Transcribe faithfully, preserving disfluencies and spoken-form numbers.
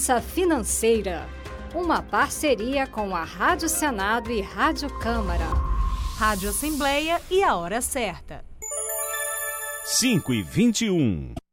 Segurança Financeira, uma parceria com a Rádio Senado e Rádio Câmara. Rádio Assembleia e a hora certa. cinco e vinte e um.